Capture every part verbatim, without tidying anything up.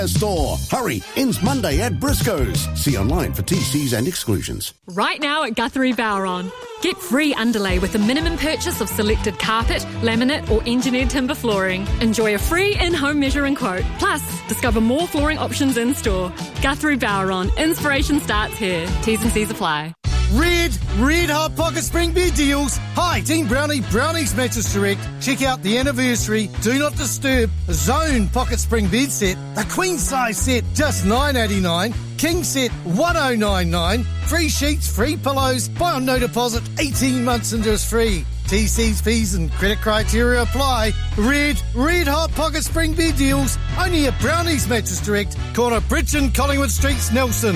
Store. Hurry, ends Monday at Briscoe's. See online for T Cs and exclusions. Right now at Guthrie Bowron. Get free underlay with a minimum purchase of selected carpet, laminate or engineered timber flooring. Enjoy a free in-home measuring quote. Plus, discover more flooring options in store. Guthrie Bowron. Inspiration starts here. T's and C's apply. Red, red hot pocket spring bed deals. Hi, Team Brownie, Brownie's Mattress Direct. Check out the anniversary Do Not Disturb Zone pocket spring bed set. The queen size set, just nine eighty-nine. King set, one oh nine nine. Free sheets, free pillows. Buy on no deposit, eighteen months interest free. T Cs, fees and credit criteria apply. Red, red hot pocket spring bed deals. Only at Brownie's Mattress Direct. Corner Bridge and Collingwood Streets, Nelson.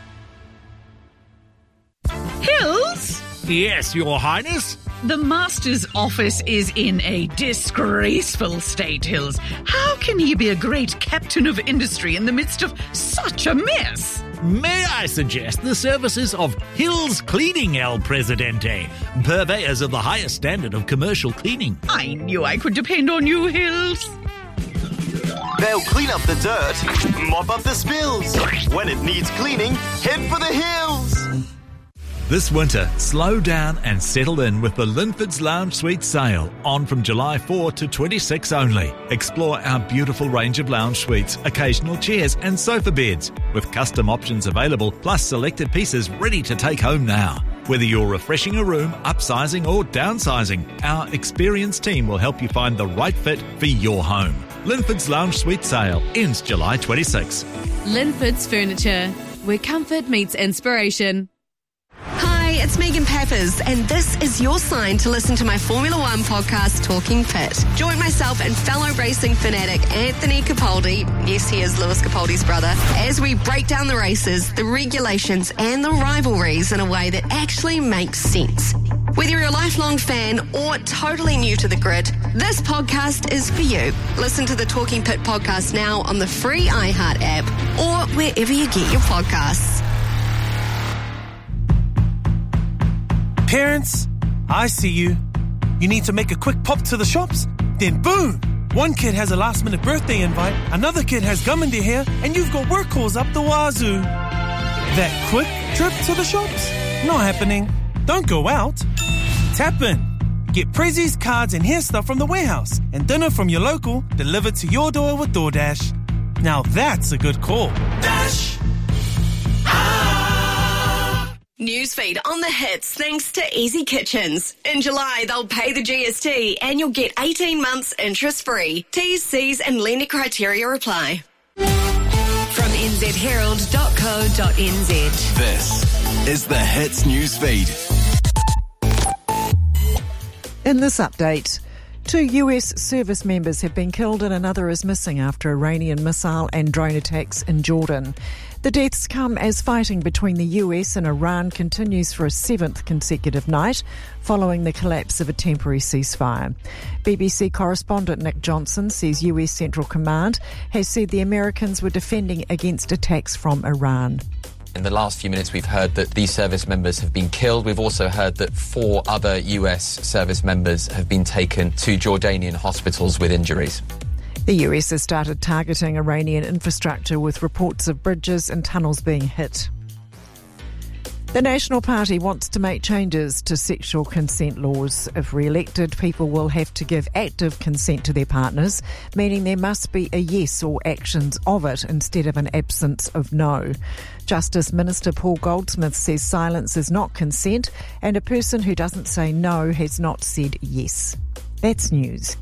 Hills? Yes, Your Highness? The Master's office is in a disgraceful state, Hills. How can he be a great captain of industry in the midst of such a mess? May I suggest the services of Hills Cleaning, El Presidente, purveyors of the highest standard of commercial cleaning. I knew I could depend on you, Hills. They'll clean up the dirt, mop up the spills. When it needs cleaning, head for the hills. This winter, slow down and settle in with the Linford's Lounge Suite sale, on from July fourth to twenty-sixth only. Explore our beautiful range of lounge suites, occasional chairs and sofa beds, with custom options available, plus selected pieces ready to take home now. Whether you're refreshing a room, upsizing or downsizing, our experienced team will help you find the right fit for your home. Linford's Lounge Suite sale ends July twenty-sixth. Linford's Furniture, where comfort meets inspiration. Hi, it's Megan Peppers, and this is your sign to listen to my Formula One podcast, Talking Pit. Join myself and fellow racing fanatic Anthony Capaldi, yes, he is Lewis Capaldi's brother, as we break down the races, the regulations, and the rivalries in a way that actually makes sense. Whether you're a lifelong fan or totally new to the grid, this podcast is for you. Listen to the Talking Pit podcast now on the free iHeart app or wherever you get your podcasts. Parents, I see you. You need to make a quick pop to the shops? Then boom! One kid has a last-minute birthday invite, another kid has gum in their hair, and you've got work calls up the wazoo. That quick trip to the shops? Not happening. Don't go out. Tap in. Get prezzies, cards, and hair stuff from the warehouse, and dinner from your local delivered to your door with DoorDash. Now that's a good call. Dash! Newsfeed on the hits thanks to Easy Kitchens. In July, they'll pay the G S T and you'll get eighteen months interest-free. T's, C's and lender criteria apply. From n z herald dot co dot n z. This is the Hits Newsfeed. In this update, two U S service members have been killed and another is missing after Iranian missile and drone attacks in Jordan. The deaths come as fighting between the U S and Iran continues for a seventh consecutive night following the collapse of a temporary ceasefire. B B C correspondent Nick Johnson says U S Central Command has said the Americans were defending against attacks from Iran. In the last few minutes, we've heard that these service members have been killed. We've also heard that four other U S service members have been taken to Jordanian hospitals with injuries. The U S has started targeting Iranian infrastructure with reports of bridges and tunnels being hit. The National Party wants to make changes to sexual consent laws. If re-elected, people will have to give active consent to their partners, meaning there must be a yes or actions of it instead of an absence of no. Justice Minister Paul Goldsmith says silence is not consent, and a person who doesn't say no has not said yes. That's news.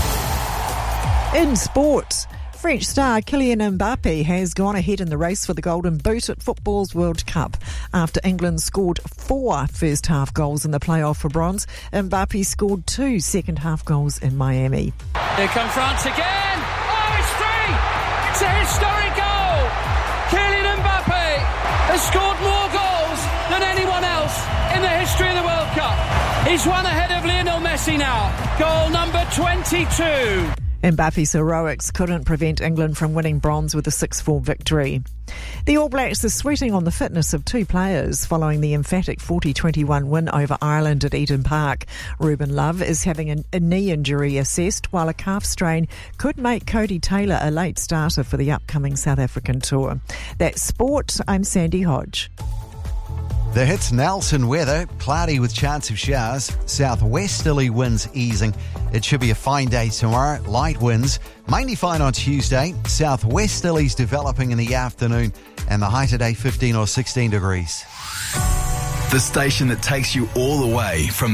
In sports, French star Kylian Mbappe has gone ahead in the race for the Golden Boot at football's World Cup. After England scored four first-half goals in the playoff for bronze, Mbappe scored two second-half goals in Miami. Here come France again! Oh, it's three! It's a historic goal! Kylian Mbappe has scored more goals than anyone else in the history of the World Cup. He's one ahead of Lionel Messi now. Goal number twenty-two. Mbappe's heroics couldn't prevent England from winning bronze with a six four victory. The All Blacks are sweating on the fitness of two players following the emphatic forty twenty-one win over Ireland at Eden Park. Ruben Love is having a, a knee injury assessed, while a calf strain could make Cody Taylor a late starter for the upcoming South African tour. That's sport. I'm Sandy Hodge. The hits Nelson weather, cloudy with chance of showers, southwesterly winds easing. It should be a fine day tomorrow, light winds, mainly fine on Tuesday, southwesterlies developing in the afternoon, and the high today fifteen or sixteen degrees. The station that takes you all the way from